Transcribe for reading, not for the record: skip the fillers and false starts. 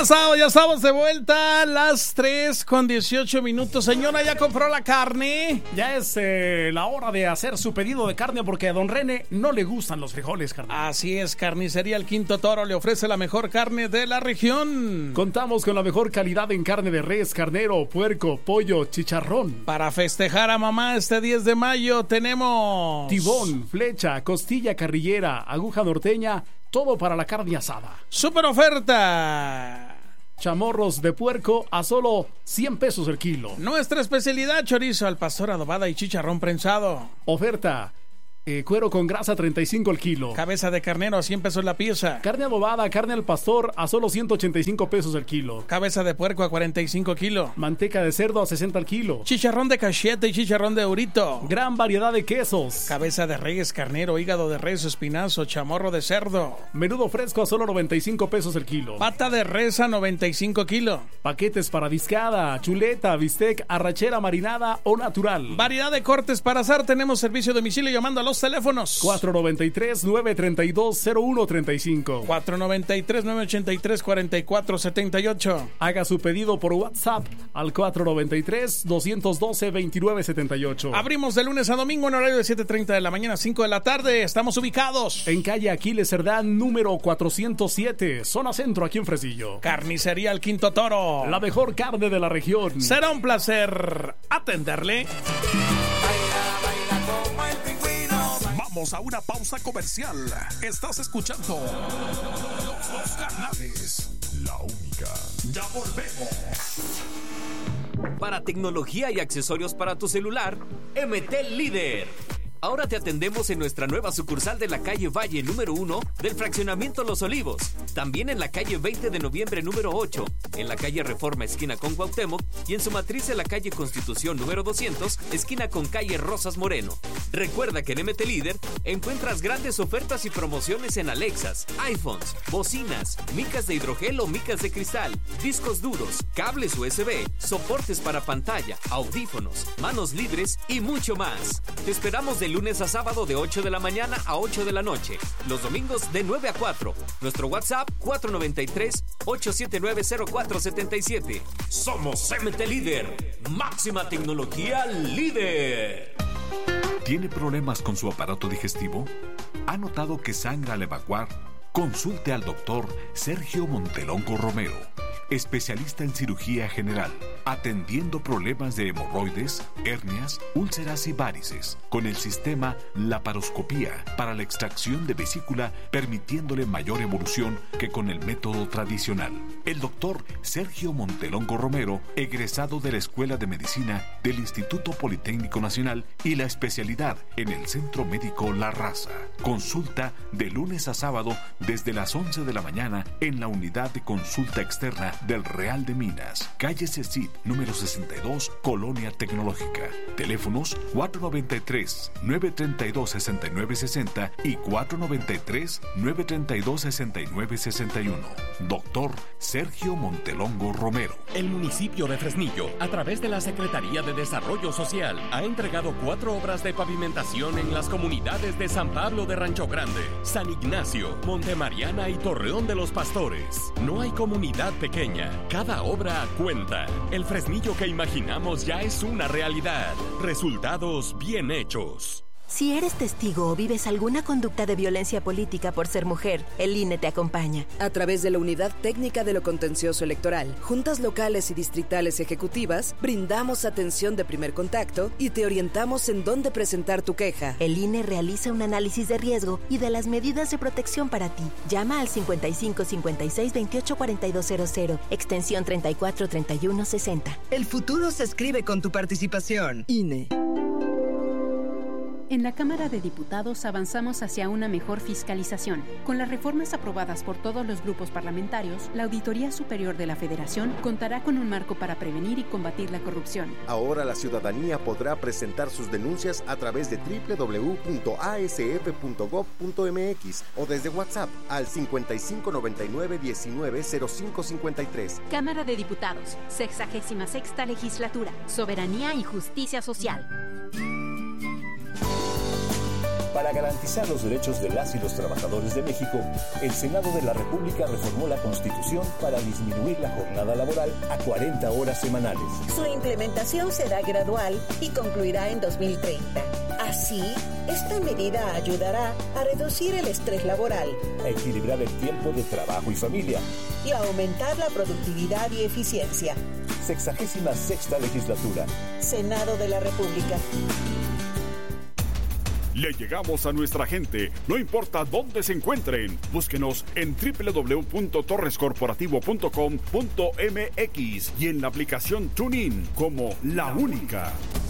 Ya estamos de vuelta a las 3:18. Señora, ¿ya compró la carne? Ya es la hora de hacer su pedido de carne porque a don René no le gustan los frijoles, carnal. Así es, Carnicería El Quinto Toro le ofrece la mejor carne de la región. Contamos con la mejor calidad en carne de res, carnero, puerco, pollo, chicharrón. Para festejar a mamá este 10 de mayo tenemos tibón, flecha, costilla carrillera, aguja norteña, todo para la carne asada. ¡Super oferta! Chamorros de puerco a solo 100 pesos el kilo. Nuestra especialidad, chorizo al pastor adobada y chicharrón prensado. Oferta: cuero con grasa 35 el kilo. Cabeza de carnero a 100 pesos la pieza. Carne adobada, carne al pastor a solo 185 pesos el kilo. Cabeza de puerco a 45 kilos. Manteca de cerdo a 60 el kilo. Chicharrón de cachete y chicharrón de eurito. Gran variedad de quesos. Cabeza de res, carnero, hígado de res, espinazo, chamorro de cerdo. Menudo fresco a solo 95 pesos el kilo. Pata de res a 95 kilos. Paquetes para discada, chuleta, bistec, arrachera marinada o natural. Variedad de cortes para asar. Tenemos servicio a domicilio llamando a los teléfonos 493-932-0135, 493-983-4478. Haga su pedido por WhatsApp al 493-212-2978. Abrimos de lunes a domingo en horario de 7:30 de la mañana a 5 de la tarde. Estamos ubicados en calle Aquiles Cerdán número 407, zona centro, aquí en Fresillo. Carnicería El Quinto Toro, la mejor carne de la región. Será un placer atenderle. Vamos a una pausa comercial. Estás escuchando Los Carnales, la única. Ya volvemos. Para tecnología y accesorios para tu celular, MT Líder. Ahora te atendemos en nuestra nueva sucursal de la calle Valle número 1 del fraccionamiento Los Olivos. También en la calle 20 de noviembre número 8, en la calle Reforma esquina con Cuauhtémoc y en su matriz en la calle Constitución número 200, esquina con calle Rosas Moreno. Recuerda que en MT Líder encuentras grandes ofertas y promociones en Alexas, iPhones, bocinas, micas de hidrogel o micas de cristal, discos duros, cables USB, soportes para pantalla, audífonos, manos libres y mucho más. Te esperamos de lunes a sábado de 8 de la mañana a 8 de la noche. Los domingos de 9 a 4. Nuestro WhatsApp 493-879-0477. Somos MT Líder. Máxima tecnología líder. ¿Tiene problemas con su aparato digestivo? ¿Ha notado que sangra al evacuar? Consulte al doctor Sergio Montelongo Romero, especialista en cirugía general, atendiendo problemas de hemorroides, hernias, úlceras y varices, con el sistema laparoscopía para la extracción de vesícula, permitiéndole mayor evolución que con el método tradicional. El doctor Sergio Montelongo Romero, egresado de la Escuela de Medicina del Instituto Politécnico Nacional y la especialidad en el Centro Médico La Raza. Consulta de lunes a sábado desde las 11 de la mañana en la unidad de consulta externa del Real de Minas, calle Cecit, número 62, Colonia Tecnológica. Teléfonos 493-932-6960 y 493-932-6961. Doctor Sergio Montelongo Romero. El municipio de Fresnillo, a través de la Secretaría de Desarrollo Social, ha entregado 4 obras de pavimentación en las comunidades de San Pablo de Rancho Grande, San Ignacio, Montemariana y Torreón de los Pastores. No hay comunidad pequeña. Cada obra cuenta. El Fresnillo que imaginamos ya es una realidad. Resultados bien hechos. Si eres testigo o vives alguna conducta de violencia política por ser mujer, el INE te acompaña. A través de la Unidad Técnica de lo Contencioso Electoral, juntas locales y distritales ejecutivas, brindamos atención de primer contacto y te orientamos en dónde presentar tu queja. El INE realiza un análisis de riesgo y de las medidas de protección para ti. Llama al 55 56 28 4200, extensión 34 31 60. El futuro se escribe con tu participación. INE. En la Cámara de Diputados avanzamos hacia una mejor fiscalización. Con las reformas aprobadas por todos los grupos parlamentarios, la Auditoría Superior de la Federación contará con un marco para prevenir y combatir la corrupción. Ahora la ciudadanía podrá presentar sus denuncias a través de www.asf.gov.mx o desde WhatsApp al 5599-190553. Cámara de Diputados, 66ª Legislatura, Soberanía y Justicia Social. Para garantizar los derechos de las y los trabajadores de México, el Senado de la República reformó la Constitución para disminuir la jornada laboral a 40 horas semanales. Su implementación será gradual y concluirá en 2030. Así, esta medida ayudará a reducir el estrés laboral, a equilibrar el tiempo de trabajo y familia y a aumentar la productividad y eficiencia. 66ª legislatura. Senado de la República. Le llegamos a nuestra gente, no importa dónde se encuentren. Búsquenos en www.torrescorporativo.com.mx y en la aplicación TuneIn como La Única.